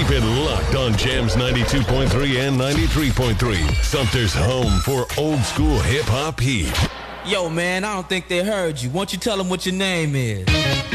Keep it locked on Jams 92.3 and 93.3. Sumter's home for old school hip-hop heat. Yo, man, I don't think they heard you. Why don't you tell them what your name is?